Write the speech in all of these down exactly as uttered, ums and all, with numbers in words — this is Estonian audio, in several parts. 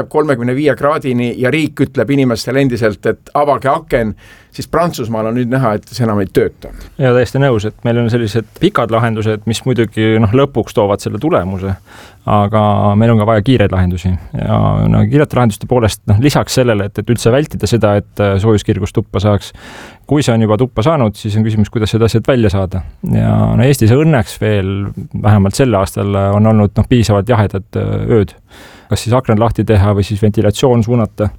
kolmekümne viie kraadini ja riik ütleb inimestele endiselt, et avage aken, siis Prantsusmaal on nüüd näha, et see enam ei tööta. Ja täiesti nõus, et meil on sellised pikad lahendused, mis muidugi noh, lõpuks toovad selle tulemuse, aga meil on ka vaja kiireid lahendusi. Ja no, kiirete lahenduste poolest noh, lisaks sellele, et, et üldse vältida seda, et soojuskirgus tuppa saaks. Kui see on juba tuppa saanud, siis on küsimus, kuidas seda asjad välja saada. Ja no, Eestis õnneks veel vähemalt sel aastal on olnud noh, piisavalt jahedad ööd. Kas siis aknad lahti teha või siis ventilatsioon suunata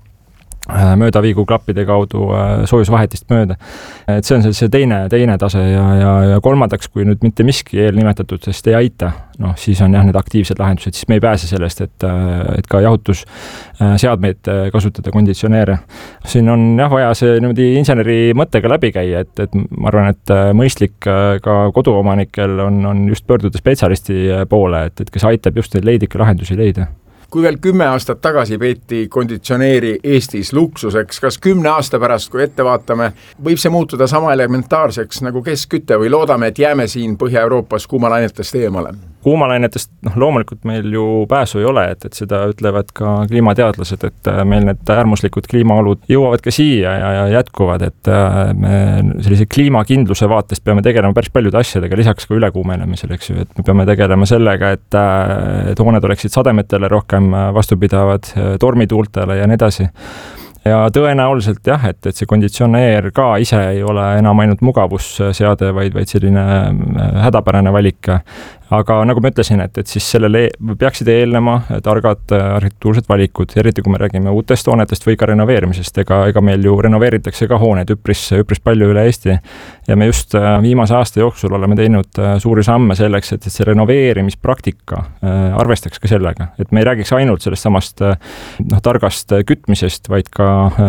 mööda viiguklappide kaudu soojusvahetist mööda. Et see on see teine, teine tase ja, ja, ja kolmandaks, kui nüüd mitte miski eelnimetatud, sest ei aita, noh, siis on jah need aktiivsed lahendused, siis me ei pääse sellest, et, et ka jahutusseadmeid kasutada, konditsioneere. Siin on jah vaja see niimoodi inseneri mõttega läbi käia, et, et ma arvan, et mõistlik ka koduomanikel on, on just pöörduda spetsialisti poole, et, et kes aitab just neid leidlikke lahendusi leida. Kui veel kümme aastat tagasi peeti konditsioneeri Eestis luksuseks, kas kümne aasta pärast, kui ette vaatame, võib see muutuda sama elementaarseks nagu keskküte või loodame, et jääme siin Põhja-Euroopas kuumalainetest eemale? Kuumalainetest noh, loomulikult meil ju pääsu ei ole, et, et seda ütlevad ka kliimateadlased, et meil need äärmuslikud kliimaolud jõuavad ka siia ja, ja jätkuvad, et me sellise kliimakindluse vaatest peame tegelema päris paljude asjadega, lisaks ka ülekuumenemisel, eks ju, et me peame tegelema sellega, et, et hooned oleksid sademetele rohkem vastupidavad, tormituultele ja nii edasi. Ja tõenäoliselt jah, et, et see konditsioneer ka ise ei ole enam ainult mugavusseade, vaid, vaid selline hädapärane valik. Aga nagu ma ütlesin, et, et siis sellele peaksid eelnema targad arhitektuursed valikud, eriti kui me räägime uutest hoonetest või ka renoveerimisest. Ega, ega meil ju renoveeritakse ka hooned üpris, üpris palju üle Eesti. Ja me just viimase aasta jooksul oleme teinud suuri samme selleks, et, et see renoveerimispraktika arvestaks ka sellega. Et me ei räägiks ainult sellest samast noh, targast kütmisest, vaid ka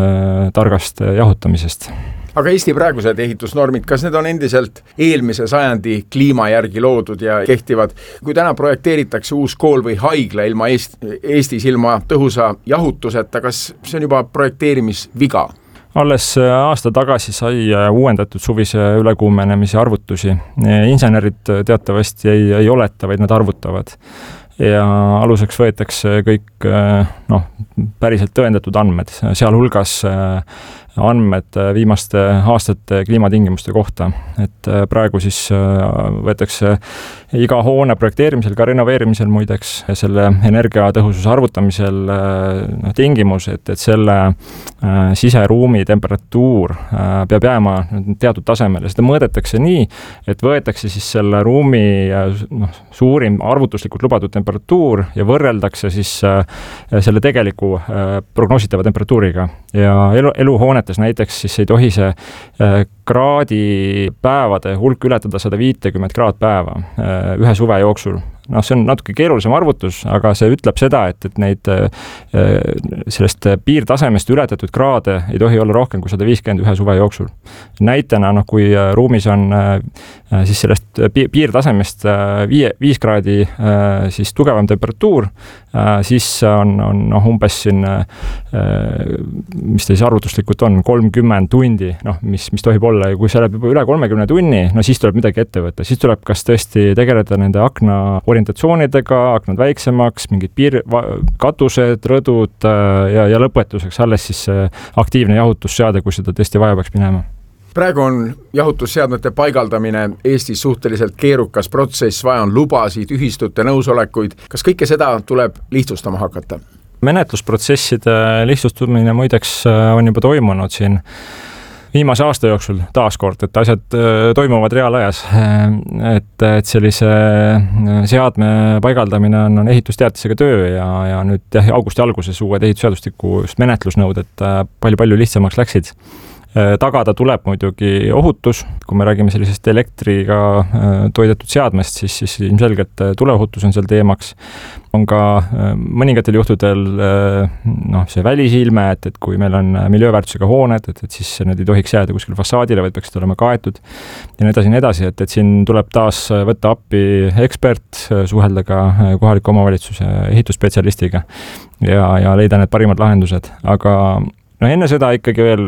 targast jahutamisest. Aga Eesti praegused ehitusnormid, kas need on endiselt eelmise sajandi kliima järgi loodud ja kehtivad? Kui täna projekteeritakse uus kool või haigla ilma Eest, Eestis ilma tõhusa jahutuseta, kas see on juba projekteerimisviga? Alles aasta tagasi sai uuendatud suvise ülekuumenemise arvutusi. Insenerid teatavasti ei, ei oleta, vaid nad arvutavad. Ja aluseks võetakse kõik noh, päriselt tõendatud andmed, sealhulgas andmed viimaste aastate kliimatingimuste kohta. Et praegu siis võetakse iga hoone projekteerimisel, ka renoveerimisel muideks, selle energiatõhususe arvutamisel no, tingimus, et, et selle siseruumi temperatuur peab jääma teatud tasemele. Seda mõõdetakse nii, et võetakse siis selle ruumi noh, suurim arvutuslikult lubatud temperatuur ja võrreldakse siis selle tegeliku prognoositava temperatuuriga. Ja elu, eluhoonetes näiteks siis ei tohi see kraadi päevade hulk ületada sada viitekümmet kraad päeva ühe suve jooksul. No, see on natuke keerulisem arvutus, aga see ütleb seda, et, et neid sellest piirtasemest ületatud kraade ei tohi olla rohkem kui sada viiskümmend ühe suve jooksul. Näitena, noh, kui ruumis on siis sellest piirtasemest viie, viis kraadi siis tugevam temperatuur, siis on, on noh, umbes siin, mis ta siis arvutuslikult on, kolmkümmend tundi, noh, mis, mis tohib olla. Ja kui see läheb juba üle kolmekümne tunni, no siis tuleb midagi ette võtta. Siis tuleb kas tõesti tegeleda nende akna orientatsioonidega, aknad väiksemaks, mingid piir, katused, rõdud ja, ja lõpetuseks alles siis aktiivne jahutusseade, kui seda tõesti vaja peaks minema. Praegu on jahutusseadmete paigaldamine Eestis suhteliselt keerukas protsess, vaja on lubasid, ühistute nõusolekuid. Kas kõike seda tuleb lihtsustama hakata? Menetlusprotsesside lihtsustumine muideks on juba toimunud siin viimase aasta jooksul taaskord, et asjad toimuvad reaalajas. Et, et sellise seadme paigaldamine on, on ehitusteatisega töö ja, ja nüüd jah, augusti alguses uued ehitusseadustiku menetlusnõuded palju-palju lihtsamaks läksid. Tagada tuleb muidugi ohutus, kui me räägime sellisest elektriga toidetud seadmest, siis, siis ilmselgelt tuleohutus on seal teemaks. On ka mõningatel juhtudel noh, see välisilme, et, et kui meil on miljööväärtusega hooned, et, et siis need ei tohiks jääda kuskil fassaadile, vaid peaksid olema kaetud ja nii edasi, nii edasi, et, et siin tuleb taas võtta appi ekspert, suhelda ka kohaliku omavalitsuse ehitusspetsialistiga ja, ja leida need parimad lahendused, aga no enne seda ikkagi veel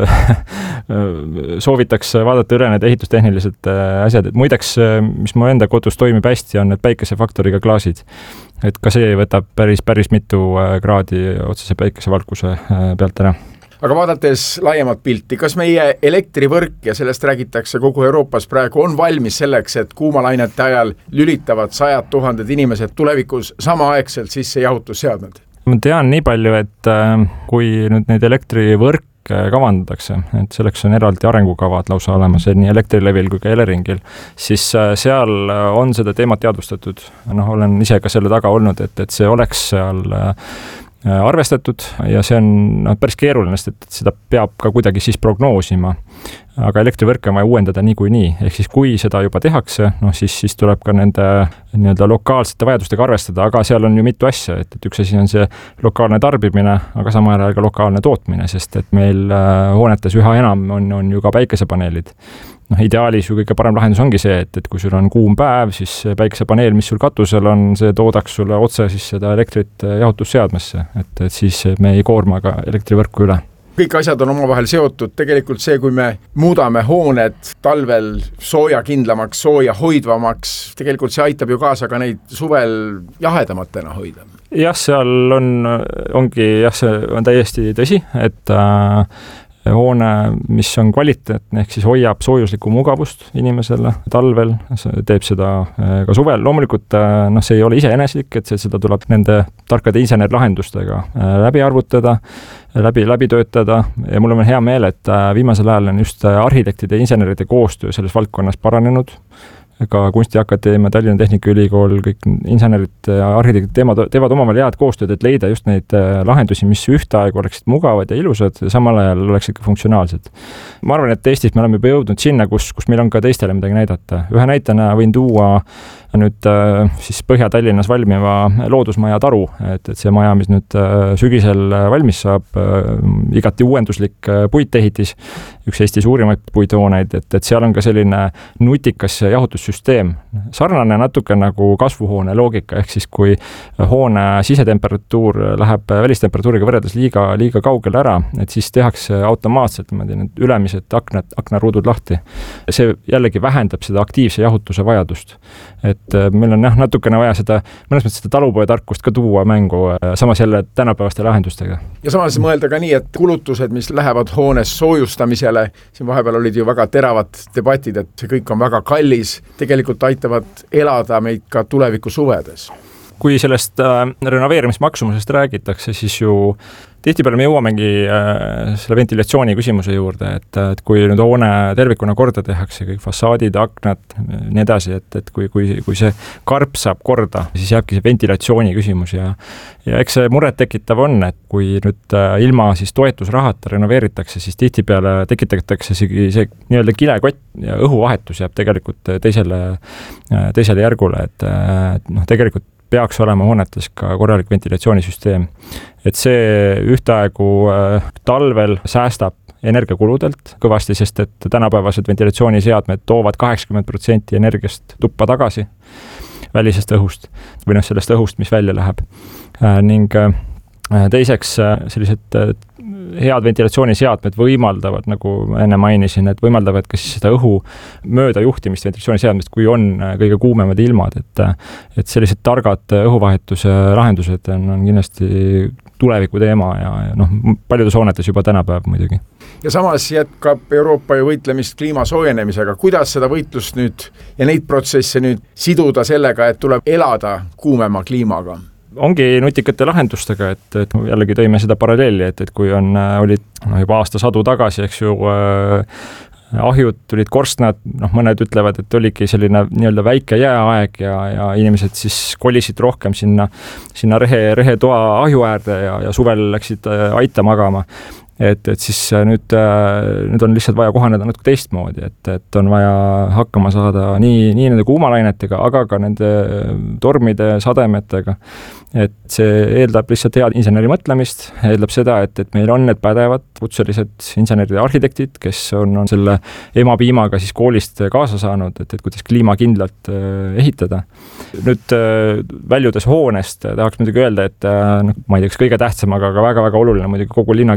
soovitaks vaadata üle need ehitustehnilised asjad, et muideks, mis mu enda kodus toimib hästi, on need päikesefaktoriga klaasid. Et ka see võtab päris, päris mitu kraadi otsese päikesevalkuse pealt ära. Aga vaadates laiemat pilti, kas meie elektrivõrk ja sellest räägitakse kogu Euroopas praegu on valmis selleks, et kuumalainete ajal lülitavad sajad tuhanded inimesed tulevikus samaaegselt sisse jahutusseadmed? Ma tean nii palju, et kui nüüd neid elektrivõrk kavandatakse, et selleks on eraldi arengukavad lausa olemas, nii Elektrilevil kui ka Eleringil, siis seal on seda teemat teadvustatud. Noh, olen ise ka selle taga olnud, et, et see oleks seal arvestatud ja see on no, päris keeruline, et seda peab ka kuidagi siis prognoosima. Aga elektrivõrke on vaja uuendada nii kui nii. Ehk siis kui seda juba tehakse, noh siis, siis tuleb ka nende nii-öelda lokaalsete vajadustega arvestada, aga seal on ju mitu asja, et, et üks asi on see lokaalne tarbimine, aga samal ajal ka lokaalne tootmine, sest et meil hoonetes üha enam on, on ju ka päikesepaneelid. Noh, ideaalis ju kõige parem lahendus ongi see, et, et kui sul on kuum päev, siis päikesepaneel, mis sul katusel on, see toodaks sulle otse siis seda elektrit jahutusseadmesse, et, et siis me ei koorma ka elektrivõrku üle. Kõik asjad on omavahel seotud. Tegelikult see, kui me muudame hooned talvel sooja kindlamaks, sooja hoidvamaks, tegelikult see aitab ju kaasa ka neid suvel jahedamatena hoida. Jah, seal on, ongi, jah, see on täiesti tõsi, et äh, hoone, mis on kvaliteetne, ehk siis hoiab soojuslikku mugavust inimesele talvel, teeb seda ka suvel. Loomulikult noh, see ei ole iseeneslik, et see, seda tuleb nende tarkade insenerlahendustega läbi arvutada, läbi, läbi töötada ja mul on hea meel, et viimasel ajal on just arhitektide ja inseneride koostöö selles valdkonnas paranenud. Ka Kunstiakadeemia, Tallinna Tehnikaülikool, kõik insenerid ja arhitektid teemad, teevad omavahel head koostööd, et leida just neid lahendusi, mis ühtaegu oleksid mugavad ja ilusad ja samal ajal oleksid ka funktsionaalsed. Ma arvan, et Eestis me oleme juba jõudnud sinna, kus, kus meil on ka teistele midagi näidata. Ühe näitena võin tuua nüüd siis Põhja-Tallinnas valmiva loodusmaja Taru, et, et see maja, mis nüüd sügisel valmis saab, igati uuenduslik puitehitis, üks Eesti suurimaid puithooneid, et, et seal on ka selline nutikas jahutussüsteem. Sarnane natuke nagu kasvuhoone loogika, ehk siis kui hoone sisetemperatuur läheb välistemperatuuriga võrreldes liiga, liiga kaugele ära, et siis tehakse automaatselt need ülemised aknad, aknaruudud lahti. See jällegi vähendab seda aktiivse jahutuse vajadust. Et meil on jah, natukene vaja seda, mõnes mõttes seda talupoja tarkust ka tuua mängu, samas jälle tänapäevaste lahendustega. Ja samas mõelda ka nii, et kulutused, mis lähevad hoones soojustamisele, siin vahepeal olid ju väga teravad debatid, et see kõik on väga kallis, tegelikult aitavad elada meid ka tuleviku suvedes. Kui sellest äh, renoveerimismaksumusest räägitakse, siis ju tihtipeale me jõuamegi äh, selle ventilatsiooni küsimuse juurde, et, et kui nüüd hoone tervikuna korda tehakse, kõik fassaadid, aknad, nii edasi, et, et kui, kui, kui see karp saab korda, siis jääbki see ventilatsiooni küsimus ja, ja eks see muret tekitav on, et kui nüüd äh, ilma siis toetusrahata renoveeritakse, siis tihtipeale tekitatakse see, see nii-öelda kilekott ja õhuvahetus jääb tegelikult teisele, teisele järgule, et, et noh, tegelikult peaks olema hoonetes ka korralik ventilatsioonisüsteem. Et see ühtaegu äh, talvel säästab energiakuludelt kõvasti, sest et tänapäevased ventilatsiooniseadmed toovad kaheksakümmend protsenti energiast tuppa tagasi välisest õhust või noh, sellest õhust, mis välja läheb. Äh, ning äh, teiseks sellised äh, head ventilatsiooniseadmed võimaldavad, nagu enne mainisin, et võimaldavad ka siis seda õhu mööda juhtimist ventilatsiooniseadmest, kui on kõige kuumemad ilmad, et, et sellised targad õhuvahetuse lahendused on, on kindlasti tuleviku teema ja, ja noh, paljudes hoonetes juba tänapäev muidugi. Ja samas jätkab Euroopa ju võitlemist kliima soojenemisega. Kuidas seda võitlust nüüd ja neid protsesse nüüd siduda sellega, et tuleb elada kuumema kliimaga? Ongi nutikate lahendustega, et, et jällegi tõime seda paralleeli, et, et kui on, olid no, juba aasta sadu tagasi, eks ju, äh, ahjud, tulid korstnad, noh, mõned ütlevad, et oligi selline nii-öelda väike jääaeg ja, ja inimesed siis kolisid rohkem sinna, sinna rehe, rehetoa ahju äärde ja, ja suvel läksid äh, aita magama. Et, et siis nüüd, nüüd on lihtsalt vaja kohaneda natuke teistmoodi, et, et on vaja hakkama saada nii, nii nende kuumalainetega, aga ka nende tormide, sademetega. Et see eeldab lihtsalt head inseneri mõtlemist, eeldab seda, et, et meil on need pädevad kutselised insenerid ja arhitektid, kes on, on selle emapiimaga siis koolist kaasa saanud, et, et kuidas kliimakindlalt ehitada. Nüüd väljudes hoonest tahaks muidugi öelda, et noh, ma ei tea, kas kõige tähtsam, aga väga-väga oluline muidugi kogu linnakeskkond.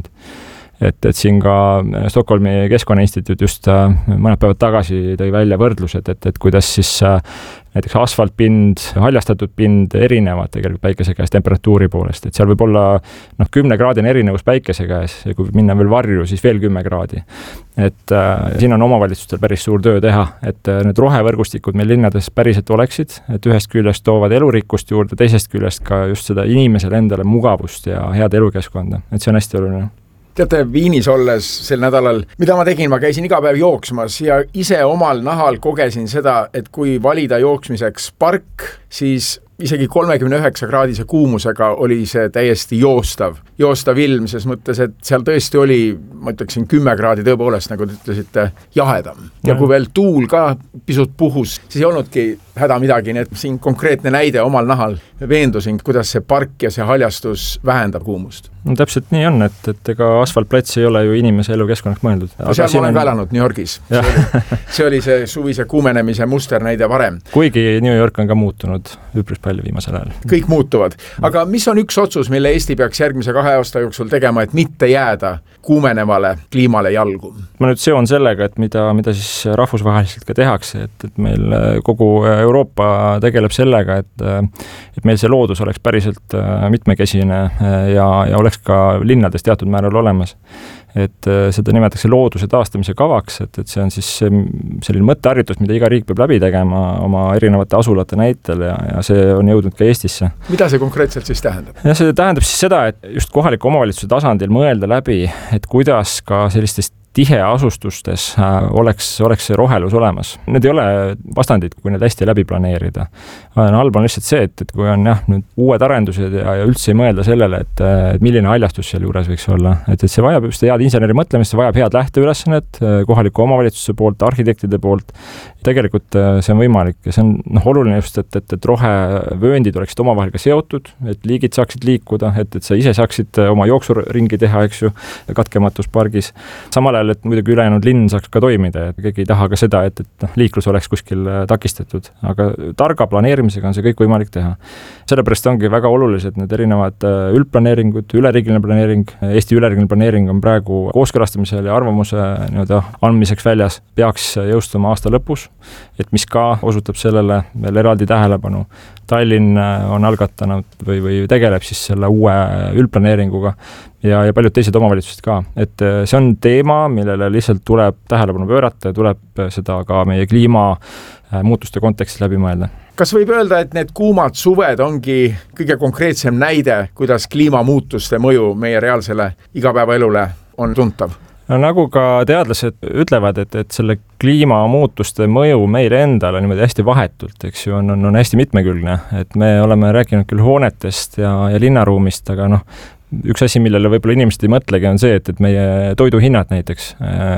et, et siin ka Stockholmi Keskkonnainstituut just mõned päevad tagasi tõi välja võrdlused, et, et kuidas siis näiteks asfaltpind, haljastatud pind erinevad tegelikult päikese käes temperatuuri poolest, et seal võib olla noh, kümnekraadine erinevus päikese käes ja kui minna veel varju, siis veel kümme kraadi. Et äh, siin on omavalitsustel päris suur töö teha, et äh, need rohevõrgustikud meil linnades päriselt oleksid, et ühest küljest toovad elurikkust juurde, teisest küljest ka just seda inimesele endale mugavust ja head elukeskkonda, et see on hästi oluline. Teate, Viinis olles sel nädalal, mida ma tegin, ma käisin iga päev jooksmas ja ise omal nahal kogesin seda, et kui valida jooksmiseks park, siis isegi kolmekümne üheksa kraadise kuumusega oli see täiesti joostav. Joostav ilm, ses mõttes, et seal tõesti oli, ma ütleksin, kümme kraadi tõepoolest, nagu te ütlesite, jahedam. Ja kui veel tuul ka pisut puhus, siis ei olnudki häda midagi, nii et siin konkreetne näide omal nahal veendusin, kuidas see park ja see haljastus vähendab kuumust. No täpselt nii on, et, et ega asfaltplats ei ole ju inimese elukeskkonnaks mõeldud. No seal ma olen on... ka elanud New Yorgis. See oli, see oli see suvise kuumenemise musternäide varem. Kuigi New York on ka muutunud üpris palju viimasel ajal. Kõik muutuvad. Aga mis on üks otsus, mille Eesti peaks järgmise kahe aasta jooksul tegema, et mitte jääda kuumenevale kliimale jalgu? Ma nüüd seon sellega, et mida, mida siis rahvusvaheliselt ka tehakse, et, et meil kogu Euroopa tegeleb sellega, et, et meil see loodus oleks päriselt mitmekesine ja, ja oleks ka linnades teatud määral olemas. Et seda nimetatakse looduse taastamise kavaks, et, et see on siis selline mõtteharjutus, mida iga riik peab läbi tegema oma erinevate asulate näitel ja, ja see on jõudnud ka Eestisse. Mida see konkreetselt siis tähendab? Ja see tähendab siis seda, et just kohaliku omavalitsuse tasandil mõelda läbi, et kuidas ka sellistest tiheasustustes oleks, oleks see rohelus olemas. Need ei ole vastandid, kui need hästi läbi planeerida. Halb on lihtsalt see, et, et kui on jah, nüüd uued arendused ja, ja üldse ei mõelda sellele, et, et milline haljastus seal juures võiks olla. Et, et see vajab just head inseneri mõtlemist, see vajab head lähteülesannet kohaliku omavalitsuse poolt, arhitektide poolt. Tegelikult see on võimalik ja see on noh, oluline just, et, et, et rohevööndid oleksid omavahel ka seotud, et liigid saaksid liikuda, et, et sa ise saaksid oma jooksuringi teha, eks ju, katkematus pargis. Samal ajal, et muidugi ülejäänud linn saaks ka toimida, et keegi ei taha ka seda, et, et liiklus oleks kuskil takistatud, aga targa planeerimisega on see kõik võimalik teha. Sellepärast ongi väga olulised need erinevad üldplaneeringud, üleriigiline planeering, Eesti üleriigiline planeering on praegu kooskõlastamisel ja arvamuse nii-öelda andmiseks väljas, peaks jõustuma aasta lõpus, et mis ka osutab sellele veel eraldi tähelepanu. Tallinn on algatanud või, või tegeleb siis selle uue üldplaneeringuga ja, ja paljud teised omavalitsused ka. Et see on teema, millele lihtsalt tuleb tähelepanu pöörata ja tuleb seda ka meie kliimamuutuste kontekstis läbi mõelda. Kas võib öelda, et need kuumad suved ongi kõige konkreetsem näide, kuidas kliimamuutuste mõju meie reaalsele igapäevaelule on tuntav? No, nagu ka teadlased ütlevad, et, et selle kliimamuutuste mõju meile endale niimoodi hästi vahetult, eks ju, on, on, on hästi mitmekülgne, et me oleme rääkinud küll hoonetest ja, ja linnaruumist, aga noh, üks asi, millele võib-olla inimesed ei mõtlegi, on see, et, et meie toiduhinnad näiteks,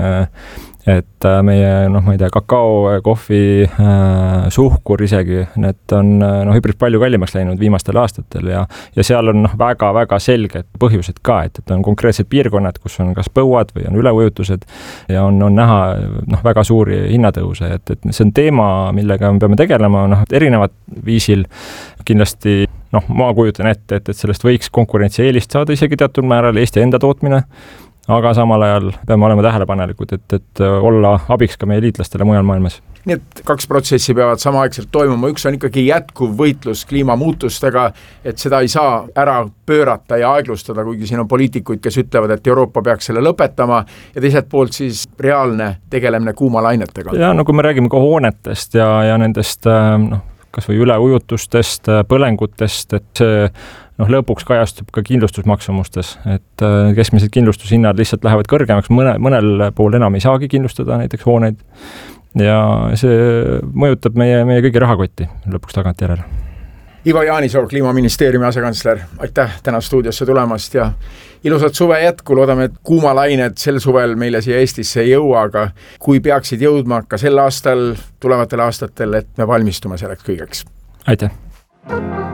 et meie, noh, ma ei tea, kakao, kohvi, suhkur isegi, need on noh, üpris palju kallimaks läinud viimastel aastatel ja, ja seal on noh, väga-väga selged põhjused ka, et, et on konkreetsed piirkonnad, kus on kas põuad või on üleujutused ja on, on näha noh, väga suuri hinnatõuse, et, et see on teema, millega me peame tegelema noh, erinevat viisil kindlasti. Noh, ma kujutan ette, et, et sellest võiks konkurentsieelist saada isegi teatud määral Eesti enda tootmine, aga samal ajal peame olema tähelepanelikud, et, et olla abiks ka meie liitlastele mujal maailmas. Nii et kaks protsessi peavad samaaegselt toimuma, üks on ikkagi jätkuv võitlus kliimamuutustega, et seda ei saa ära pöörata ja aeglustada, kuigi siin on poliitikuid, kes ütlevad, et Euroopa peaks selle lõpetama ja teiselt poolt siis reaalne tegelemine kuumalainetega. Ja no kui me räägime ka hoonetest ja, ja nendest noh, kas või üleujutustest, põlengutest, et see noh, lõpuks kajastub ka kindlustusmaksumustes, et keskmised kindlustushinnad lihtsalt lähevad kõrgemaks, mõne, mõnel pool enam ei saagi kindlustada näiteks hooneid ja see mõjutab meie, meie kõigi rahakotti lõpuks tagant järele. Ivo Jaanisoo, Kliimaministeeriumi asekantsler, aitäh täna stuudiosse tulemast ja ilusat suve jätku, loodame, et kuumalained sel suvel meile siia Eestisse ei jõua, aga kui peaksid jõudma ka sel aastal, tulevatel aastatel, et me valmistume selleks kõigeks. Aitäh!